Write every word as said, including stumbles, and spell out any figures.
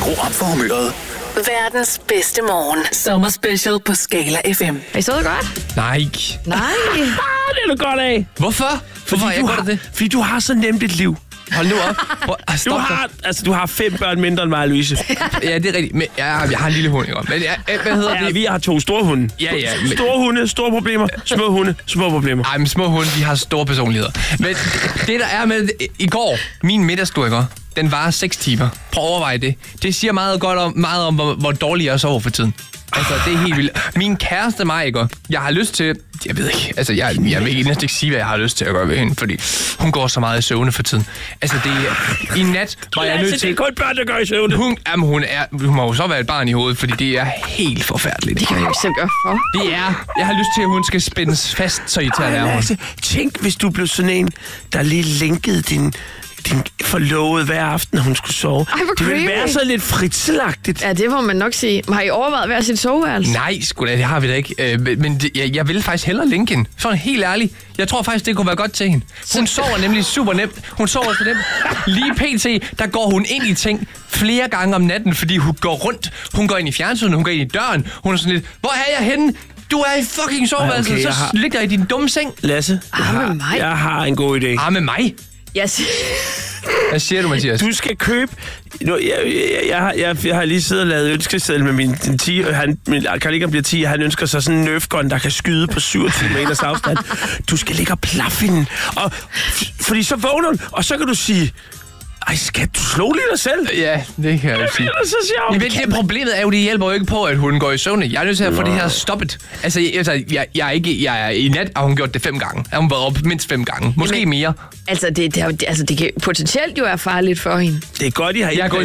Skru op for humøret. Verdens bedste morgen. Sommer special på Skala F M. Er I så godt? Nej. Nej. Ah, det er du godt af. Hvorfor? Hvorfor er jeg du godt har, af det? Fordi du har så nemt et liv. Hold nu op. Hvor, ah, Du stop har, altså, du har fem børn mindre end mig, Louise. Ja, det er rigtigt. Men jeg, jeg har en lille hund, ikke? Men jeg, hvad hedder Ja, det? vi har to store hunde. Ja, ja, men- Store hunde, store problemer. Små hunde, små problemer. Ej, men små hunde, de har store personligheder. Men det, det der er med det, i går, min middagstur, ikke? Den var seks timer. Prøv at overveje det. Det siger meget godt om, meget om hvor, hvor dårlig jeg sover for tiden. Altså, det er helt vildt. Min kæreste mig, ikke? Jeg har lyst til... Jeg ved ikke, altså, jeg, jeg vil næsten ikke sige, hvad jeg har lyst til at gøre ved hende, fordi hun går så meget i søvne for tiden. Altså, det er... I nat var jeg nødt Det til... er kun børn, der gør i søvne. Hun, jamen, hun, er, hun må jo så være et barn i hovedet, fordi det er helt forfærdeligt. Det kan jeg jo ikke selv gøre for. Det er... Jeg har lyst til, at hun skal spændes fast, så irriterende er hun. Altså, tænk, hvis du blev sådan en, der lige linkede din... din forlovede hver aften, når hun skulle sove. Ej, hvor det ville creepy. være så lidt fritselagtigt. Ja, det må man nok sige. Har I overvejet hver sit soveværelse? Nej, sgu da, det har vi da ikke. Øh, men men det, jeg, jeg vil faktisk hellere linke hende. Sådan helt ærligt. Jeg tror faktisk, det kunne være godt til hende. Hun sover nemlig super nemt. Hun sover så nemt. Lige pt, der går hun ind i ting flere gange om natten, fordi hun går rundt. Hun går ind i fjernsynet, hun går ind i døren. Hun er sådan lidt, hvor er jeg henne? Du er i fucking soveværelset, Ej, okay, så jeg har- ligger jeg i din dumme seng. Lasse, jeg, Ah, med har, mig. jeg har en god idé. Ah, med mig? Yes. Hvad siger du, Mathias? Du skal købe... Nu, jeg, jeg, jeg, har- jeg, jeg har lige siddet og lavet ønskeseddel med min den ti. Han, min Carl Ikke bliver ti, og han ønsker sig sådan en Nerf gun, der kan skyde på syvogtyve meters afstand. Du skal ligge og plaffe hende. Og, f- fordi så vågner hun, og så kan du sige... Ej, skat, du slog lige dig selv. Ja, det kan jeg jo sige. Det er så sjovt. Jamen, det problemet er jo, det hjælper jo ikke på, at hun går i søvne. Jeg er nødt til at få det her stoppet. Altså, jeg, altså jeg, jeg, er ikke, jeg er i nat, og hun gjort det fem gange. Har hun været op mindst fem gange. Måske Jamen, mere. Altså, det, det, er jo- det, altså, det kan potentielt jo være farligt for hende. Det er godt, I har Jeg går i indplantet